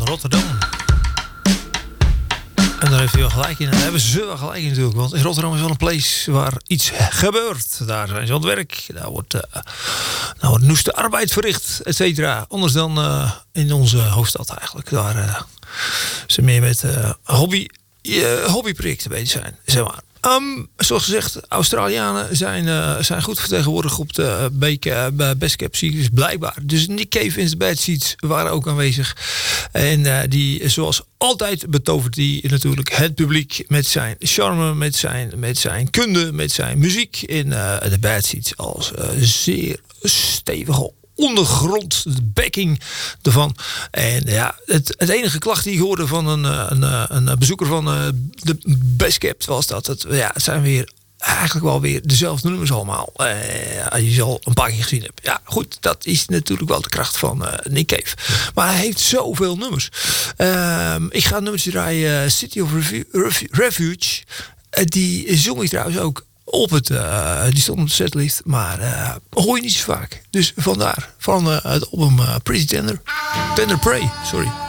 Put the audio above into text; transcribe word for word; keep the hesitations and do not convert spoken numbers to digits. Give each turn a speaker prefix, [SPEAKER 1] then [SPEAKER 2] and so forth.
[SPEAKER 1] Rotterdam. En daar heeft hij wel gelijk in. Daar hebben ze wel gelijk in natuurlijk. Want in Rotterdam is wel een place waar iets gebeurt. Daar zijn ze aan het werk. Daar wordt, uh, daar wordt noeste arbeid verricht, et cetera. Anders dan uh, in onze hoofdstad eigenlijk. Waar uh, ze meer met uh, hobby, uh, hobbyprojecten bezig zijn. Zeg maar. Um, zoals gezegd, Australianen zijn, uh, zijn goed vertegenwoordigd op de uh, Best Kept Secrets, blijkbaar. Dus Nick Cave en de Bad Seeds waren ook aanwezig. En uh, die, zoals altijd, betovert hij natuurlijk het publiek met zijn charme, met zijn, met zijn kunde, met zijn muziek. In uh, de Bad Seeds als uh, zeer stevige ondergrond, de backing ervan. En ja, het, het enige klacht die ik hoorde van een, een, een bezoeker van uh, de Best Kept was dat het, ja, het zijn weer eigenlijk wel weer dezelfde nummers allemaal. Uh, als je ze al een paar keer gezien hebt. Ja, goed, dat is natuurlijk wel de kracht van uh, Nick Cave. Maar hij heeft zoveel nummers. Uh, ik ga een nummertje draaien, uh, City of Refu- Refu- Refuge. Uh, die zong ik trouwens ook op het, uh, die stond op de setlist, maar uh, hoor je niet zo vaak. Dus vandaar, van uh, het album uh, Pretty Tender. Tender Prey, sorry.